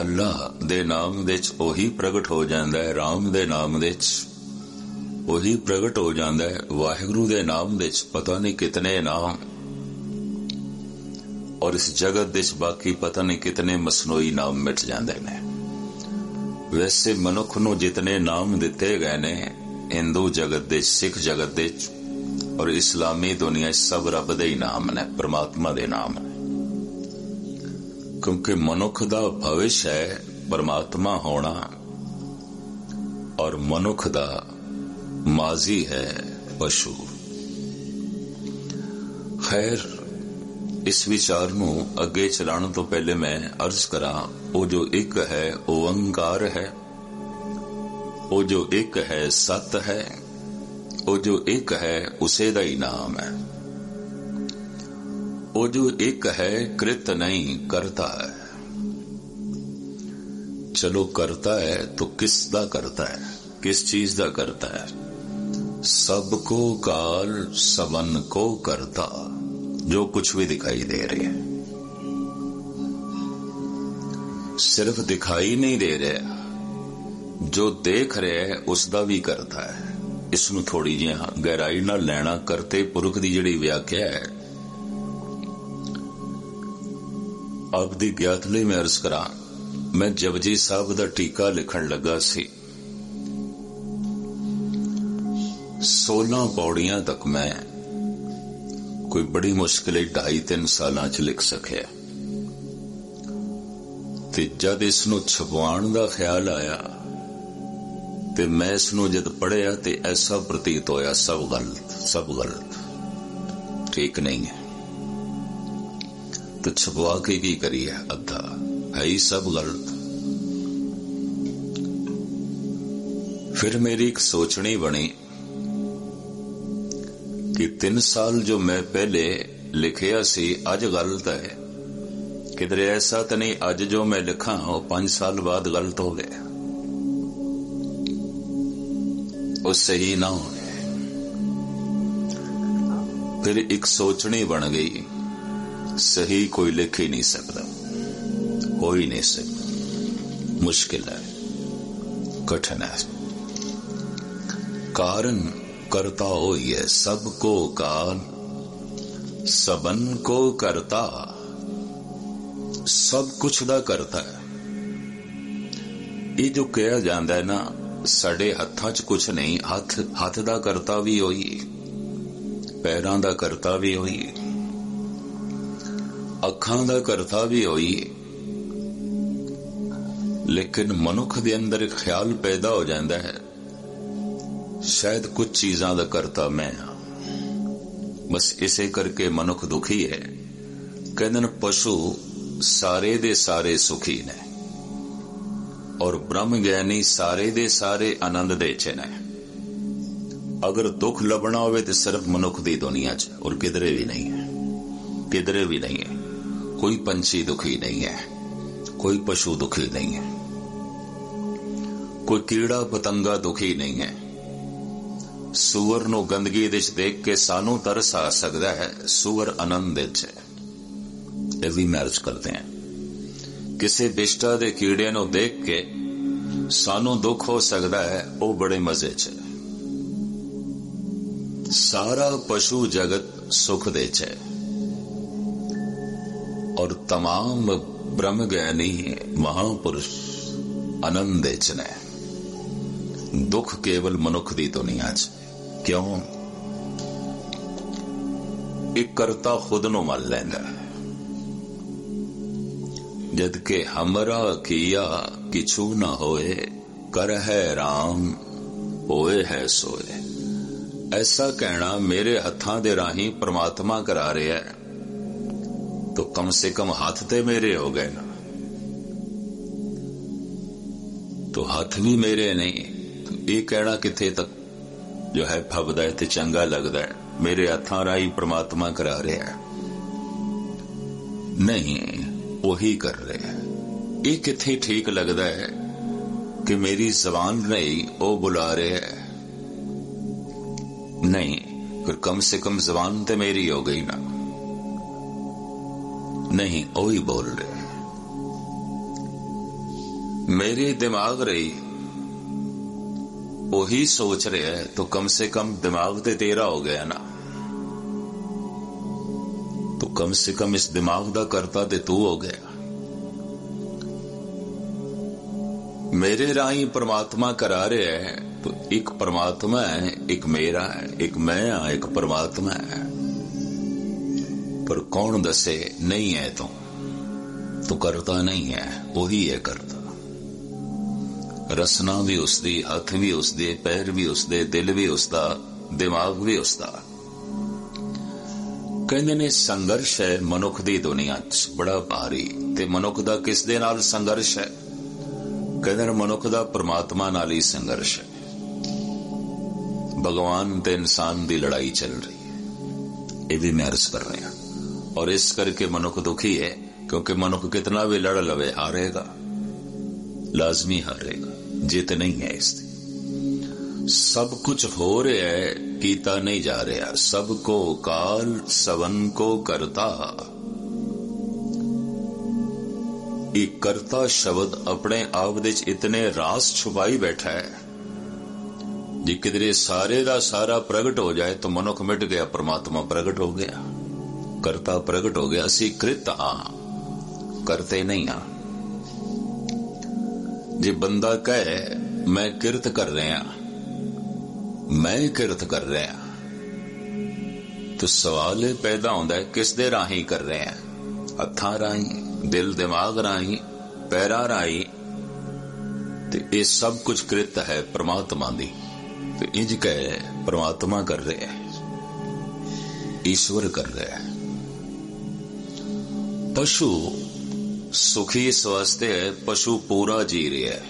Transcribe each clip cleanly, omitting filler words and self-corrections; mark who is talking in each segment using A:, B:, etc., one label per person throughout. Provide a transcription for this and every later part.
A: ਅੱਲਾਹ ਦੇ ਨਾਮ ਦੇ ਵਿੱਚ ਉਹੀ ਪ੍ਰਗਟ ਹੋ ਜਾਂਦਾ ਹੈ, ਰਾਮ ਦੇ ਨਾਮ ਦੇ ਵਿੱਚ ਉਹੀ ਪ੍ਰਗਟ ਹੋ ਜਾਂਦਾ ਹੈ, ਵਾਹਿਗੁਰੂ ਦੇ ਨਾਮ ਦੇ ਵਿੱਚ ਪਤਾ ਨਹੀਂ ਕਿਤਨੇ ਨਾਮ, ਔਰ ਇਸ ਜਗਤ ਦੇ ਵਿੱਚ ਬਾਕੀ ਪਤਾ ਨਹੀਂ ਕਿਤਨੇ ਮਸਨੂਈ ਨਾਮ ਮਿਟ ਜਾਂਦੇ ਨੇ। ਵੈਸੇ ਮਨੁੱਖ ਨੂੰ ਜਿਤਨੇ ਨਾਮ ਦਿੱਤੇ ਗਏ ਨੇ ਹਿੰਦੂ ਜਗਤ ਦੇ, ਸਿੱਖ ਜਗਤ ਦੇ ਔਰ ਇਸਲਾਮੀ ਦੁਨੀਆ ਸਭ ਰੱਬ ਦੇ ਹੀ ਨਾਮ ਨੇ, परमात्मा ਦੇ ਨਾਮ ਨੇ। ਕਿਉਂਕਿ ਮਨੁੱਖ ਦਾ ਭਵਿੱਖ ਹੈ परमात्मा ਹੋਣਾ, ਔਰ ਮਨੁੱਖ ਦਾ ਮਾਜ਼ੀ ਹੈ ਪਸ਼ੂ। ਖੈਰ, ਇਸ ਵਿਚਾਰ ਨੂੰ ਅੱਗੇ ਚਲਾਉਣ ਤੋਂ ਪਹਿਲੇ ਮੈਂ ਅਰਜ਼ ਕਰਾਂ, ਉਹ ਜੋ ਇੱਕ ਹੈ ਓੰਕਾਰ ਹੈ, ਉਹ ਜੋ ਇੱਕ ਹੈ ਸਤ ਹੈ, ਉਹ ਜੋ ਇੱਕ ਹੈ ਉਸੇ ਦਾ ਹੀ ਨਾਮ ਹੈ। ਉਹ ਜੋ ਇੱਕ ਹੈ कृत नहीं करता है। चलो करता है तो किस दा करता है, किस चीज दा करता है? सबको काल सबन को करता, जो कुछ भी दिखाई दे रहे है सिर्फ दिखाई नहीं दे रहा, जो देख रहे है उसका भी करता है। इसनू थोड़ी जी गहराई नाल लैना, करते पुरख की जिहड़ी व्याख्या है आप दी ज्ञात लई मैं अर्ज करा। मैं जपजी साहब दा टीका लिखण लगा सी, 16 पौड़ियां तक मैं कोई बड़ी मुश्किल 2.5-3 सालां च लिख सकिया। ते जद इसनू छपवाण दा ख्याल आया ते मैं इसनू जद पढ़िया ते ऐसा प्रतीत होया सब गलत, ठीक नहीं है। तो छपवा के की करिए, अद्धा है ही सब गलत। फिर मेरी एक सोचनी बनी कि 3 साल जो मैं पहले लिखिया सी अज गलत है, किधरे ऐसा तो नहीं अज जो मैं लिखा वो 5 साल बाद गलत हो गया, वो सही ना हो गया। फिर एक सोचनी बन गई, सही कोई लिख ही नहीं सकता, हो ही नहीं सकता, मुश्किल है, कठिन है। कारण करता हो ये सबको काल सबन को करता, सब कुछ दा करता है। ये जो कहा जाता है ना साडे हत्थां च कुछ नहीं, हथ दा करता भी होई, पैरां दा करता भी होई, अखां दा करता भी होई, लेकिन मनुख दे अंदर एक ख्याल पैदा हो जाता है शायद कुछ चीजां दा करता मैं हाँ। बस इसे करके मनुख दुखी है। कहते हैं पशु सारे दे सारे सुखी ने और ब्रह्म ज्ञानी सारे दे सारे आनंद दे च ने। अगर दुख लभना होवे तो सिर्फ मनुख दी दुनिया च, और किधरे भी नहीं है, किधरे भी नहीं है। कोई पंछी दुखी नहीं है, कोई पशु दुखी नहीं है, कोई कीड़ा पतंगा दुखी नहीं है। सूअर नूं गंदगी विच देख के सानू तरस आ सकता है, सूअर आनंद विच है, ये भी मैरिज करते हैं। किसी बिष्टा दे कीड़े नूं देख के सानू दुख हो सकता है, वो बड़े मजे च। सारा पशु जगत सुख दे च और तमाम ब्रह्म ज्ञानी महापुरुष आनंद च ने। दुख केवल मनुख दी दुनिया च। क्यों? एक करता खुद नु मल लैंदा, जद के हमरा किया किछु न होए, कर है राम होए है सोए। ऐसा कहना मेरे हत्थां दे राही परमात्मा करा रहा है, तो कम से कम हाथ ते मेरे हो गए ना। तो हाथ भी मेरे नहीं, तो ये कहना किथे तक जो है फबदा है ते चंगा लगदा है, मेरे हत्थां राही परमात्मा करा रहा है। नहीं, वही कर रहे हैं। ये किथे ठीक लगता है कि मेरी जबान नहीं वो बुला रहे है? नहीं, फिर कम से कम जबान तो मेरी हो गई ना। नहीं, वही बोल रहे हैं। मेरी दिमाग रही वही सोच रहे है, तो कम से कम दिमाग तो तेरा हो गया ना। तो कम से कम इस दिमाग दा करता ते तू हो गया। मेरे राही परमात्मा करा रहे है, तो एक परमात्मा है, एक मेरा है, एक मैं हाँ, एक परमात्मा है। पर कौन दसे नहीं है तो करता नहीं है, वही है करता। रसना भी उसदी, हथ भी उसदे, पैर भी उसदे, दिल भी उसदा, दिमाग भी उसदा। कहंदे ने संघर्ष है मनुख दी दुनिया च बड़ा भारी। ते मनुख दा किस दे नाल संघर्ष है? कहंदे ने मनुख दा परमात्मा नाल ही संघर्ष है। भगवान ते इंसान दी लड़ाई चल रही है, ये भी मैं अर्ज कर रहा हूं। और इस करके मनुख दुखी है, क्योंकि मनुख कितना भी लड़ लवे हारेगा, लाजमी हारेगा, जीत नहीं है इसकी। सब कुछ हो रहा है, कीता नहीं जा रहा। सबको काल सवन को करता। एक करता शब्द अपने आप दे इतने रास छुपाई बैठा है, जे किधरे सारे दा सारा प्रगट हो जाए तो मनुख मिट गया, परमात्मा प्रगट हो गया, करता प्रगट हो गया। असी कृत हाँ, करते नहीं हाँ। जे बंदा कहे मैं किरत कर रहा, मैं किरत कर रहा, तो सवाल पैदा होता है किस दे राही कर रहे हैं? हत्थां राही, दिल दिमाग राही, पैरा राही। तो ये सब कुछ कृत है परमात्मा दी। तो इंज कहे परमात्मा कर रहे हैं, ईश्वर कर रहे हैं। पशु सुखी इस वास्ते है, पशु पूरा जी रहा है।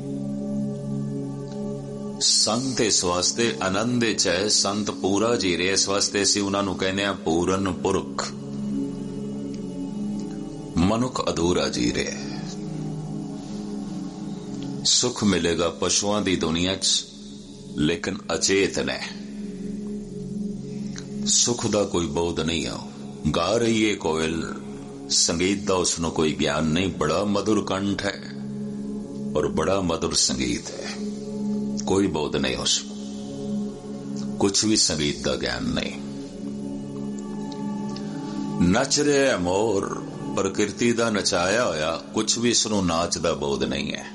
A: संत इस वास्ते आनंद च है, संत पूरा जी रहे, इस वास्ते असीं उन्हां नूं कहने आ पूरन पुरख। मनुख अधूरा जी रहे है। सुख मिलेगा पशुआं दी दुनिया च, लेकिन अचेत ने। सुख दा कोई बोध नहीं है। गा रही है कोयल, संगीत दा उसनों कोई ज्ञान नहीं। बड़ा मधुर कंठ है और बड़ा मधुर संगीत है, कोई बोध नहीं उसको, कुछ भी संगीत का ज्ञान नहीं। नच रहे मोर, प्रकृति दा नचाया होया, कुछ भी इसनों नाच दा बोध नहीं है।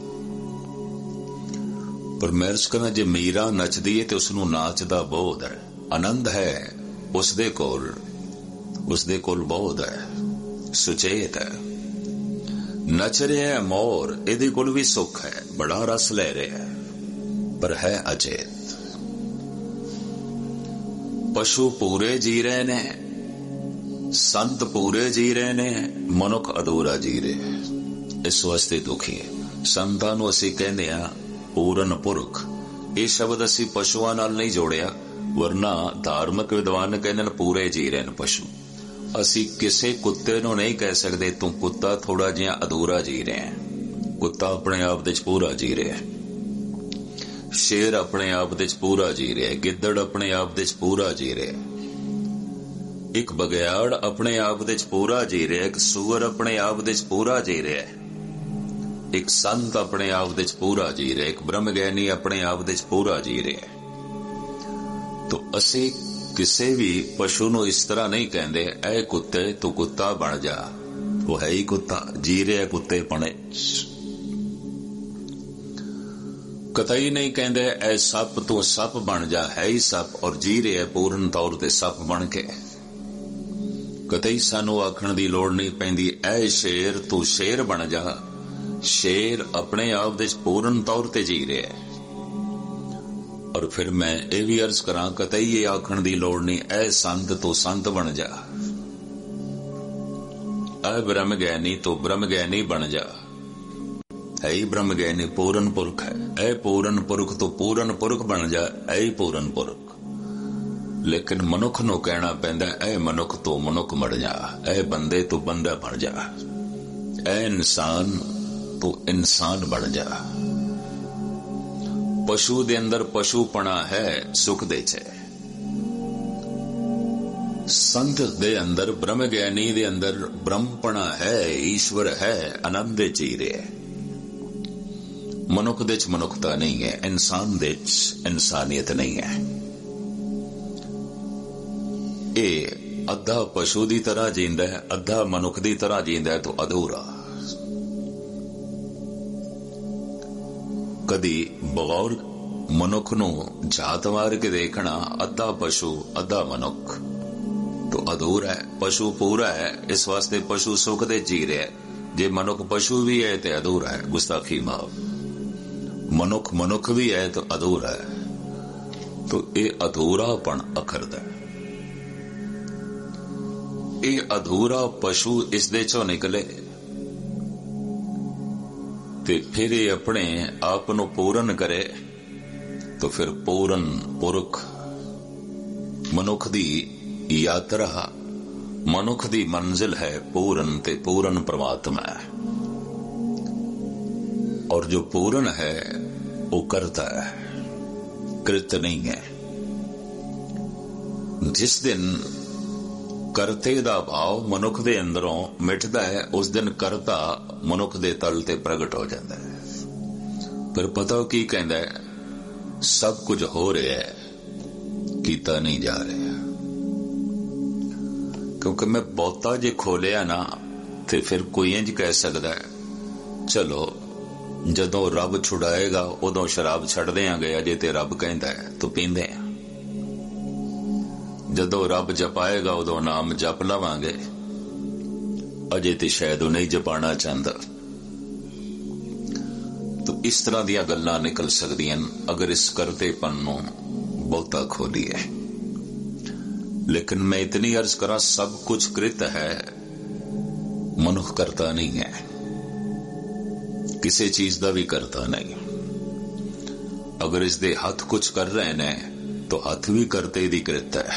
A: पर मैं अर्ज करना, जे मीरा नचदी है तो उसनों नाच दा बोध है, आनंद है, उसदे कोल बोध है, सुचेत है। नच रहे हैं मोर, इहदे कोल भी सुख है, बड़ा रस ले रहे हैं, पर है अचेत। पशु पूरे जी रहे ने, संत पूरे जी रहे ने, मनुख अधूरा जी रहे। इस वास्ते दुखी है। संतां नूं असीं कहंदे आ पूरन पुरख। ये शब्द असीं पशुआं नाल नहीं जोड़िया, वरना धार्मिक विद्वान कहंदे ने पूरे जी रहे ने पशु। असीं किसी कुत्ते नूं नहीं कह सकते तू कुत्ता थोड़ा जिहा अधूरा जी रहे हैं। कुत्ता अपने आप दे पूरा जी रहा है, शेर अपने आप दे पूरा जी रहा है, गिद्दड़ अपने आप दे पूरा जी रहा है, एक बघियाड़ अपने आप दे पूरा जी रहा है, एक सूअर अपने आप दे पूरा जी रहा है, एक संत अपने आप दे पूरा जी रहा है, एक ब्रह्मज्ञानी अपने आप दे पूरा जी रहा है। तो असी किसी भी पशु नूं इस तरह नहीं कहंदे ऐ कुत्ते तू कुत्ता बन जा, वो है ही कुत्ता, जी रहा कुत्ते पने। कतई नहीं कहंदे ऐ सप तू सप बन जा, है ही सप और जी रहा है पूर्ण तौर ते सप बन के। कतई सानू आखण दी लोड़ नहीं पैंदी ऐ शेर तू शेर बन जा, शेर अपने आप दे पूर्ण तौर ते जी रहा है। और फिर मैं ये भी अर्ज करा, कतई ये आखण दी लोड़ नहीं ऐ संत तू संत बन जा, ऐ ब्रह्म ज्ञानी तू ब्रह्म ज्ञानी बन जा, है ही ब्रह्म ज्ञानी पूरन पुरख है। ऐ पूरन पुरख तो पूरन पुरख बन जा, ऐ ही पूरन पुरख। लेकिन मनुख नूं कहना पैंदा ऐ मनुख तो मनुख बन जा, ऐ बंदे तो बंदा बन जा, ऐ इंसान तो इंसान बन जा। पशु दे अंदर पशुपना है, सुख दे च। संत दे अंदर ब्रह्म ज्ञानी दे अंदर ब्रह्मपना है, ईश्वर है, आनंद जी रहे। ਮਨੁੱਖ ਦੇ 'ਚ ਮਨੁੱਖਤਾ ਨਹੀਂ ਹੈ, ਇਨਸਾਨ ਦੇ 'ਚ ਇਨਸਾਨੀਅਤ ਨਹੀਂ ਹੈ। ਇਹ ਅੱਧਾ ਪਸ਼ੂ ਦੀ ਤਰ੍ਹਾਂ ਜੀਂਦਾ ਹੈ, ਅੱਧਾ ਮਨੁੱਖ ਦੀ ਤਰ੍ਹਾਂ ਜੀਂਦਾ ਹੈ, ਤਾਂ ਅਧੂਰਾ। ਕਦੀ ਬਗੌਰ ਮਨੁੱਖ ਨੂੰ ਝਾਤ ਮਾਰ ਕੇ ਦੇਖਣਾ, ਅੱਧਾ ਪਸ਼ੂ ਅੱਧਾ ਮਨੁੱਖ, ਤਾਂ ਅਧੂਰਾ ਹੈ। ਪਸ਼ੂ ਪੂਰਾ ਹੈ, ਇਸ ਵਾਸਤੇ ਪਸ਼ੂ ਸੁੱਖ ਦੇ ਜੀ ਰਿਹਾ। ਜੇ ਮਨੁੱਖ ਪਸ਼ੂ ਵੀ ਹੈ ਤੇ ਅਧੂਰਾ ਹੈ, ਗੁਸਤਾਖੀ ਮਾਫ। ਮਨੁੱਖ ਮਨੁੱਖ ਵੀ ਹੈ ਤਾਂ ਅਧੂਰਾ ਹੈ। ਤਾਂ ਇਹ ਅਧੂਰਾਪਣ ਅਖਰਦਾ ਹੈ। ਇਹ ਅਧੂਰਾ ਪਸ਼ੂ ਇਸ ਦੇ ਚੋਂ ਨਿਕਲੇ ਤੇ ਫਿਰ ਇਹ ਆਪਣੇ ਆਪ ਨੂੰ ਪੂਰਨ ਕਰੇ, ਤਾਂ ਫਿਰ ਪੂਰਨ ਪੁਰਖ। ਮਨੁੱਖ ਦੀ ਯਾਤਰਾ, ਮਨੁੱਖ ਦੀ ਮੰਜ਼ਿਲ ਹੈ ਪੂਰਨ ਤੇ ਪੂਰਨ ਪ੍ਰਮਾਤਮਾ ਹੈ। ਔਰ ਜੋ ਪੂਰਨ ਹੈ ਉਹ ਕਰਤਾ ਹੈ, ਕ੍ਰਿਤ ਨਹੀਂ ਹੈ। ਜਿਸ ਦਿਨ ਕਰਤੇ ਦਾ ਭਾਵ ਮਨੁੱਖ ਦੇ ਅੰਦਰੋਂ ਮਿਟਦਾ ਹੈ, ਉਸ ਦਿਨ ਕਰਤਾ ਮਨੁੱਖ ਦੇ ਤਲ ਤੇ ਪ੍ਰਗਟ ਹੋ ਜਾਂਦਾ ਹੈ। ਪਰ ਪਤਾ ਕੀ ਕਹਿੰਦਾ ਹੈ? ਸਭ ਕੁਝ ਹੋ ਰਿਹਾ ਹੈ, ਕੀਤਾ ਨਹੀਂ ਜਾ ਰਿਹਾ। ਕਿਉਂਕਿ ਮੈਂ ਬਹੁਤਾ ਜੇ ਖੋਲਿਆ ਨਾ ਤੇ ਫਿਰ ਕੋਈ ਇੰਜ ਕਹਿ ਸਕਦਾ ਹੈ, ਚਲੋ ਜਦੋਂ ਰੱਬ ਛੁਡਾਏਗਾ ਉਦੋਂ ਸ਼ਰਾਬ ਛੱਡ ਦਿਆਂਗੇ, ਅਜੇ ਤੇ ਰੱਬ ਕਹਿੰਦਾ ਹੈ ਤੂੰ ਪੀਂਦੇ ਆ। ਜਦੋਂ ਰੱਬ ਜਪਾਏਗਾ ਉਦੋਂ ਨਾਮ ਜਪ ਲਵਾਂਗੇ, ਅਜੇ ਤੇ ਸ਼ਾਇਦ ਉਹ ਨਹੀਂ ਜਪਾਣਾ ਚਾਹੁੰਦਾ। ਤਾਂ ਇਸ ਤਰ੍ਹਾਂ ਦੀਆਂ ਗੱਲਾਂ ਨਿਕਲ ਸਕਦੀਆਂ ਅਗਰ ਇਸ ਕਰਤੇਪਨ ਨੂੰ ਬਹੁਤਾ ਖੋਲੀਏ। ਲੇਕਿਨ ਮੈਂ ਇਤਨੀ ਅਰਜ਼ ਕਰਾਂ, ਸਭ ਕੁਝ ਕ੍ਰਿਤ ਹੈ, ਮਨੁੱਖ ਕਰਤਾ ਨਹੀਂ ਹੈ। ਕਿਸੇ ਚੀਜ਼ ਦਾ ਵੀ ਕਰਤਾ ਨਹੀਂ। ਅਗਰ ਇਸ ਦੇ ਹੱਥ ਕੁਝ ਕਰ ਰਹੇ ਨੇ ਤਾਂ ਹੱਥ ਵੀ ਕਰਤੇ ਦੀ ਕ੍ਰਿਤ ਹੈ।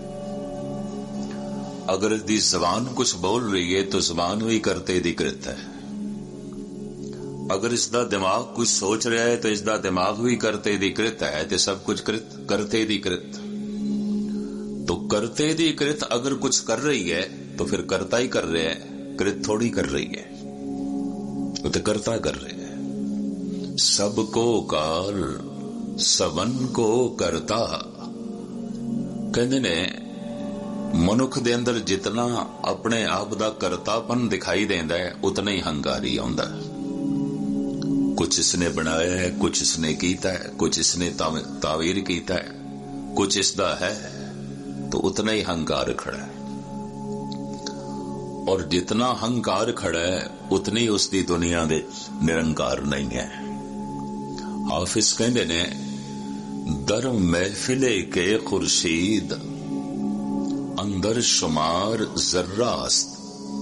A: ਅਗਰ ਇਸ ਦੀ ਜ਼ਬਾਨ ਕੁਝ ਬੋਲ ਰਹੀ ਹੈ ਤਾਂ ਜ਼ਬਾਨ ਵੀ ਕਰਤੇ ਦੀ ਕ੍ਰਿਤ ਹੈ। ਅਗਰ ਇਸ ਦਾ ਦਿਮਾਗ ਕੁਝ ਸੋਚ ਰਿਹਾ ਹੈ ਤਾਂ ਇਸ ਦਾ ਦਿਮਾਗ ਵੀ ਕਰਤੇ ਦੀ ਕ੍ਰਿਤ ਹੈ। ਤੇ ਸਭ ਕੁਝ ਕਰਤੇ ਦੀ ਕ੍ਰਿਤ। तो करते दी कृत अगर कुछ कर रही है तो फिर करता ही कर रहे हैं, कृत थोड़ी कर रही है, वो तो करता कर रहे हैं। सबको काल सबन को करता। कहते ने मनुख दे अंदर जितना अपने आप दा करतापन दिखाई देंदा है उतना ही हंकारी आउंदा है। कुछ इसने बनाया है, कुछ इसने कीता है, कुछ इसने तावीर कीता है, कुछ इसदा है, तो उतना ही हंकार खड़ा है। और जितना हंकार खड़ा है उतनी उसकी दुनिया दे निरंकार नहीं है। हाफिज कहते ने दर महफिले के खुर्शीद अंदर शुमार जर्रास्त,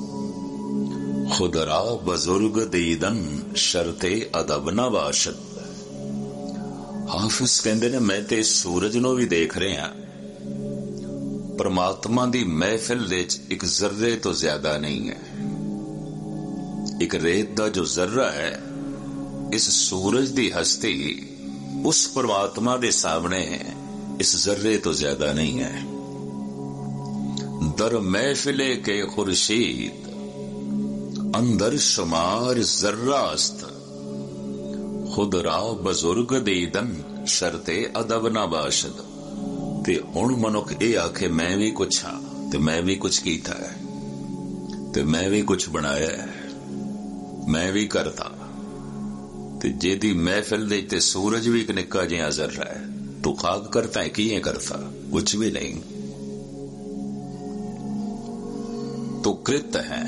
A: खुदरा बुजुर्ग दीदन शर्ते अदब न बाशद। हाफिज कहते ने मैं ते सूरज नो भी देख रहे हैं, परमात्मा दी महफिल विच एक जर्रे तो ज्यादा नहीं है। एक रेत दा जो जर्रा है, इस सूरज दी हस्ती उस परमात्मा दे सामने इस जर्रे तो ज्यादा नहीं है। दर महफिले के खुर्शीद अंदर शुमार जर्रास्त, खुद रा बुजुर्ग दीदन शर्ते अदब ना बाशद। ते हुण मनुख ये आखे मैं भी कुछ हाँ, ते मैं भी कुछ कीता है, ते मैं भी कुछ बनाया है, मैं भी करता। ते जेदी महफिल दे ते सूरज भी एक निक्का जिहा जर्रा है, तू खाक करता है, किए करता, कुछ भी नहीं। तो कृत है।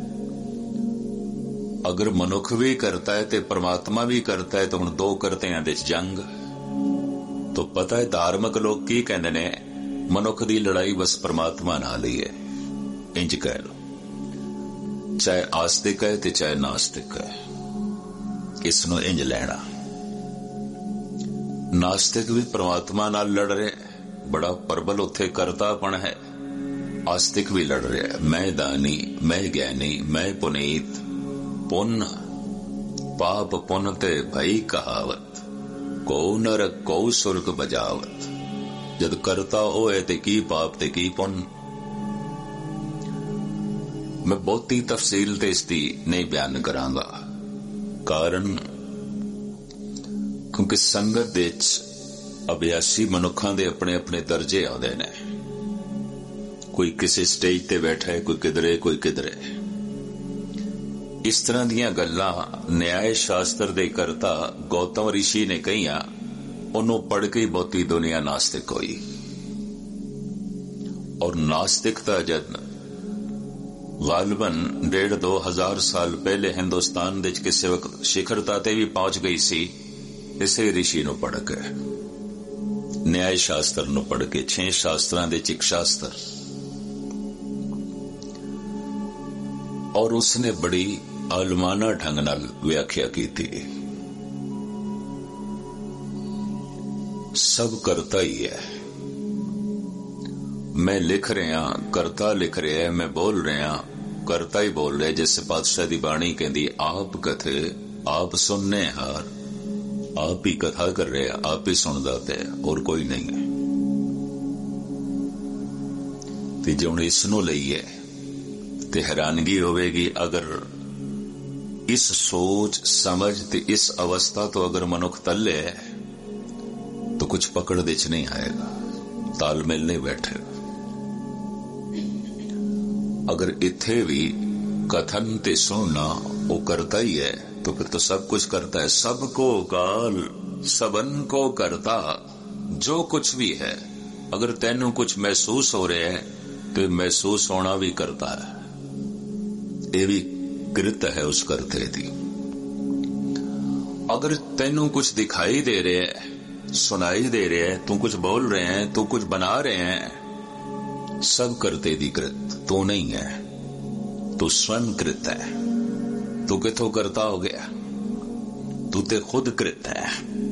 A: अगर मनुख भी करता है ते परमात्मा भी करता है, तो हुण दो करतियां दे जंग। तो पता है धार्मिक लोग की कहते ने, मनुख दी लड़ाई बस परमात्मा नाल ही है। इंज कह लो, चाहे आस्तिक है ते चाहे नास्तिक है, इसनों इंज लेना। नास्तिक भी परमात्मा नाल लड़ रहे, बड़ा प्रबल उत्थे करतापन है। आस्तिक भी लड़ रहा है, मैं दानी, मैं ज्ञानी, मैं पुनीत, पुन पाप पुन ते भई कहावत, को नरक को सुरग बजावत। जद करता होए ते की पाप ते की पुन। मैं बहुती तफसील ते इसकी नहीं बयान करांगा, कारण क्योंकि संगत दे अभ्यासी मनुखों के अपने अपने दर्जे आते हैं। कोई किसी स्टेज ते बैठा है, कोई किधरे कोई किधरे। इस तरह दीयां गल्लां न्याय शास्त्र दे करता गौतम ऋषि ने कहियां, उन्होंने पढ़ के ही बहुती दुनिया नास्तिक हुई। और नास्तिकता जद गालबन 1.5-2 साल पहले हिंदुस्तान दे किसी वक्त शिखरता ते भी पहुंच गई सी, इसे ऋषि नूं पढ़ के, न्याय शास्त्र नूं पढ़ के, 6 शास्त्रां दे एक शास्त्र। और उसने बड़ी आलमाना ढंग नाल व्याख्या की थी। सब करता ही है। मैं लिख रहा, करता लिख रहा है, मैं बोल रहा, करता ही बोल रहा है। जैसे पातशाह दी बाणी कहती, आप कथे आप सुनने हार, आप ही कथा कर रहे, आप ही सुनदा पे, और कोई नहीं है। ते जे हुण इस नूं लईए ते हैरानगी होवेगी, अगर इस सोच समझ ते इस अवस्था तो अगर मनुख तले है तो कुछ पकड़ दे च नहीं आएगा, तालमेल नहीं बैठेगा। अगर इत्थे भी कथन ते सुनना वो करता ही है, तो फिर तो सब कुछ करता है। सबको काल सबन को करता, जो कुछ भी है। अगर तेनू कुछ महसूस हो रहा है तो महसूस होना भी करता है। ये भी कृत है उस करते दी। अगर तेनू कुछ दिखाई दे रहे है, सुनाई दे रहे है, तू कुछ बोल रहे हैं, तू कुछ बना रहे हैं, सब करते दी कृत। तू नहीं है, तू स्वयं कृत है। तू किथों करता हो गया? तू ते खुद कृत है।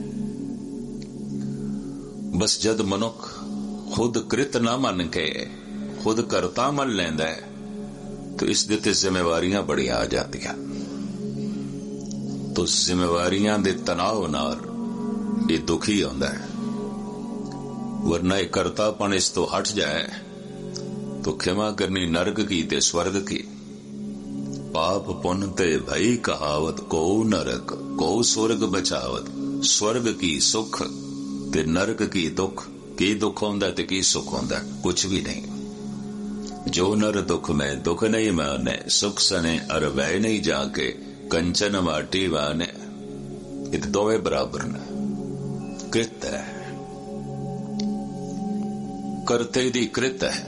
A: बस जद मनुख खुद कृत ना मन के खुद करता मन लेंदा है, तो इस दे ते जिम्मेवारियां बड़ी आ जातियां। तो जिम्मेवारियां दे तनाव नाल ये दुखी होंदा है। वरना ये करतापन इस तो हट जाए तो क्षमा करनी नरक की ते स्वर्ग की। पाप पुण्य ते भई कहावत, को नरक को स्वर्ग बचावत। स्वर्ग की सुख ते नरक की दुख। की दुख होंदा ते की सुख होंदा? कुछ भी नहीं। जो नर दुख में दुख नहीं माने, सुख सने अर वह नहीं जाके, कंचन माटी वाने। इत दोवे बराबर ने। कृत है, करते दी कृत है।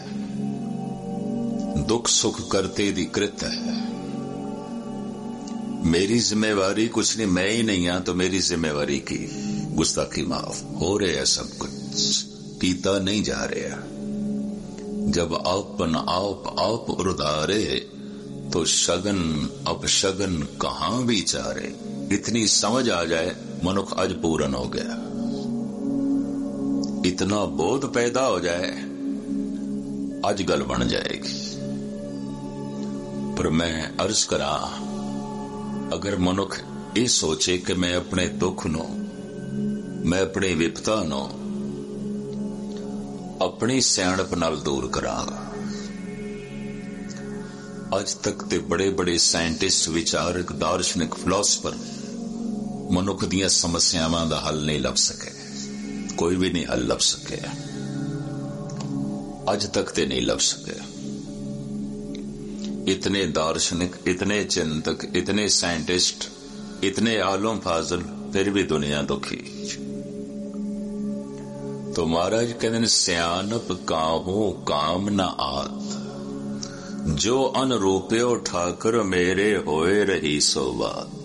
A: दुख सुख करते दी कृत है। मेरी जिम्मेवारी कुछ नहीं, मैं ही नहीं तो मेरी जिम्मेवारी की गुस्ताखी माफ हो रहे है। सब कुछ कीता नहीं जा रहा। जब आपन आप उर्धारे, तो शगन अपशगन कहां भी चारे। इतनी समझ आ जाए मनुख आज पूर्ण हो गया। इतना बोध पैदा हो जाए आज गल बन जाएगी। पर मैं अर्ज करा, अगर मनुख ये सोचे कि मैं अपने दुख नो, मैं अपनी विपता नो अपनी सियाणप नाल दूर करांगा। अज तक ते बड़े बड़े साइंटिस्ट, विचारक, दार्शनिक, फिलोसफर मनुख दियां समस्यावां दा हल नहीं लभ सके। कोई भी नहीं हल लभ सके। अज तक ते नहीं लभ सके। इतने दार्शनिक, इतने चिंतक, इतने साइंटिस्ट, इतने आलम फाजल, फिर भी दुनिया दुखी। तो महाराज कहते सियानप काहू काम न आत, जो अनरूप्यो ठाकर मेरे होए रही सो बात।